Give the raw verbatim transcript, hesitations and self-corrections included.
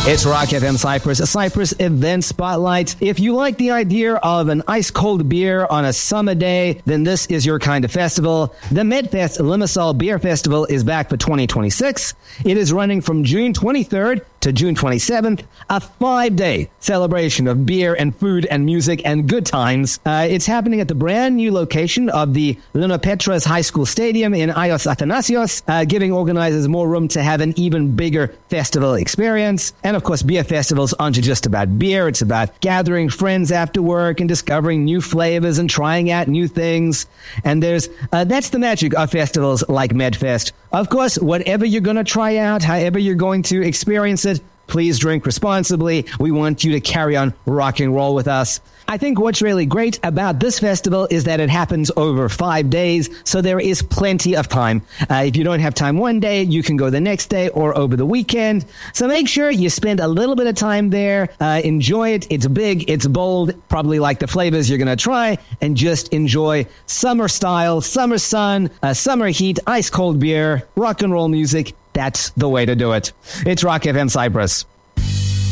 It's Rock F M Cyprus, a Cyprus event spotlight. If you like the idea of an ice-cold beer on a summer day, then this is your kind of festival. The Medfest Limassol Beer Festival is back for twenty twenty-six. It is running from June twenty-third to June twenty-seventh, a five-day celebration of beer and food and music and good times. Uh, it's happening at the brand new location of the Linopetrus High School Stadium in Ios Athanasios, uh, giving organizers more room to have an even bigger festival experience. And of course, beer festivals aren't just about beer. It's about gathering friends after work and discovering new flavors and trying out new things. And there's uh, that's the magic of festivals like Medfest. Of course, whatever you're going to try out, however you're going to experience it, please drink responsibly. We want you to carry on rock and roll with us. I think what's really great about this festival is that it happens over five days, so there is plenty of time. Uh, if you don't have time one day, you can go the next day or over the weekend. So make sure you spend a little bit of time there. Uh, enjoy it. It's big. It's bold. Probably like the flavors you're going to try. And just enjoy summer style, summer sun, uh, summer heat, ice cold beer, rock and roll music. That's the way to do it. It's Rock F M Cyprus.